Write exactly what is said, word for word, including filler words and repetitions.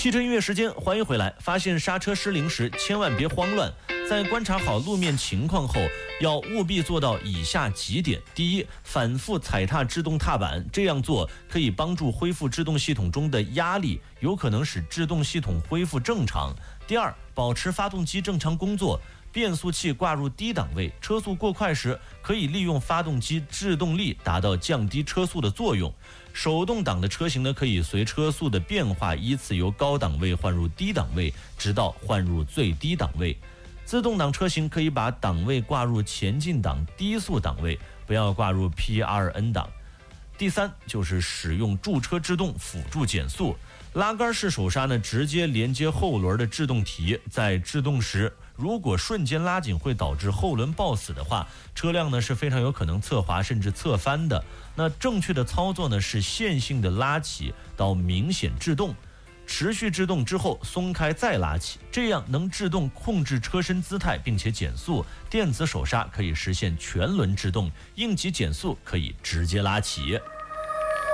汽车音乐时间，欢迎回来。发现刹车失灵时，千万别慌乱，在观察好路面情况后，要务必做到以下几点：第一，反复踩踏制动踏板，这样做可以帮助恢复制动系统中的压力，有可能使制动系统恢复正常。第二，保持发动机正常工作，变速器挂入低档位，车速过快时，可以利用发动机制动力达到降低车速的作用。手动挡的车型呢，可以随车速的变化，依次由高档位换入低档位，直到换入最低档位。自动挡车型可以把档位挂入前进档低速档位，不要挂入 P 二 N 档。第三，就是使用驻车制动辅助减速。拉杆式手刹呢，直接连接后轮的制动蹄，在制动时如果瞬间拉紧会导致后轮抱死的话，车辆呢是非常有可能侧滑甚至侧翻的。那正确的操作呢是线性的拉起到明显制动，持续制动之后松开再拉起，这样能制动控制车身姿态并且减速。电子手刹可以实现全轮制动，应急减速可以直接拉起。